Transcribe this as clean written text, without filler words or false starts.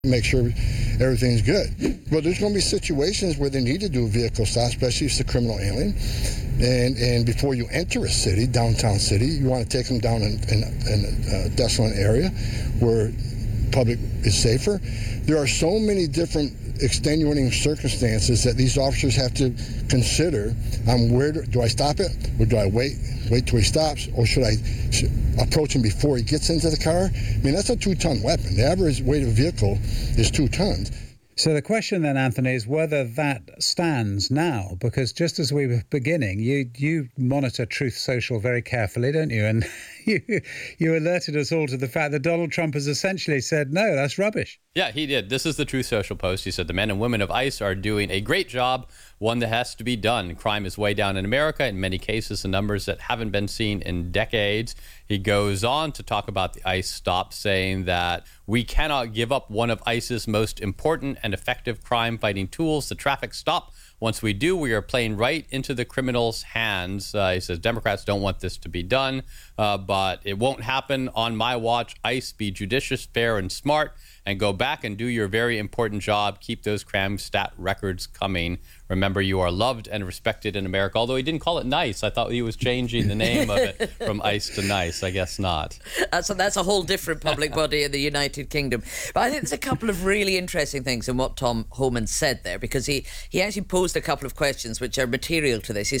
make sure everything's good. But there's going to be situations where they need to do a vehicle stop, especially if it's a criminal alien. And before you enter a city, downtown city, you want to take them down in a desolate area where public is safer. There are so many different extenuating circumstances that these officers have to consider on where do I stop it, or do I wait till he stops, or should I approach him before he gets into the car? I mean, that's a 2-ton weapon. The average weight of a vehicle is 2 tons. So the question then, Anthony, is whether that stands now, because just as we were beginning, you monitor Truth Social very carefully, don't you? And you alerted us all to the fact that Donald Trump has essentially said, no, that's rubbish. Yeah, he did. This is the Truth Social post. He said the men and women of ICE are doing a great job, one that has to be done. Crime is way down in America, in many cases, the numbers that haven't been seen in decades. He goes on to talk about the ICE stop, saying that we cannot give up one of ICE's most important and effective crime-fighting tools, the traffic stop. Once we do, we are playing right into the criminals' hands. He says Democrats don't want this to be done, but it won't happen on my watch. ICE, be judicious, fair, and smart, and go back and do your very important job. Keep those crime stat records coming. Remember, you are loved and respected in America. Although he didn't call it NICE. I thought he was changing the name of it from ICE to NICE. I guess not. That's a whole different public body in the United Kingdom. But I think there's a couple of really interesting things in what Tom Homan said there, because he actually posed a couple of questions which are material to this. He